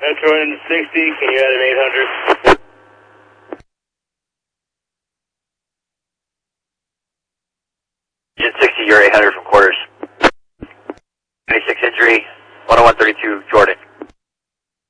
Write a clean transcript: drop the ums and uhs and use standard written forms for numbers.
Metro in 60, can you add an 800? Engine 60, you're 800 from quarters. 96 injury, 10132, Jordan.